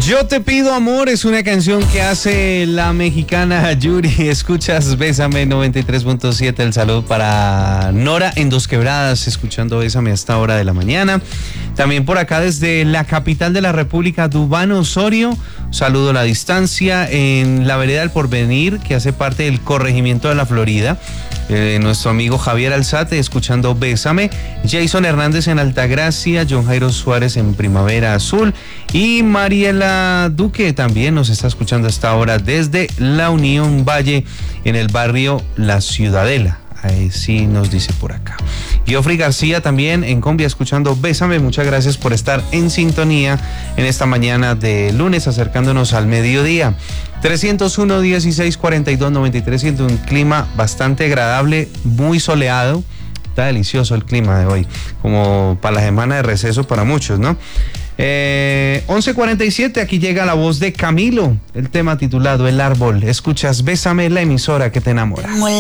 Yo te pido amor es una canción que hace la mexicana Yuri. Escuchas Bésame 93.7. El saludo para Nora en Dos Quebradas, escuchando Bésame a esta hora de la mañana. También por acá desde la capital de la República, Dubán Osorio. Saludo a la distancia en la vereda del Porvenir, que hace parte del corregimiento de la Florida. Nuestro amigo Javier Alzate escuchando Bésame. Jason Hernández en Altagracia, John Jairo Suárez en Primavera Azul y Mariela Duque también nos está escuchando a esta hora desde la Unión Valle en el barrio La Ciudadela. Ahí sí nos dice por acá. Geoffrey García también en Combia escuchando Bésame. Muchas gracias por estar en sintonía en esta mañana de lunes, acercándonos al mediodía. 301-1642-93, siento un clima bastante agradable, muy soleado. Está delicioso el clima de hoy, como para la semana de receso para muchos, ¿no? 11:47, aquí llega la voz de Camilo, el tema titulado El Árbol. Escuchas Bésame, la emisora que te enamora.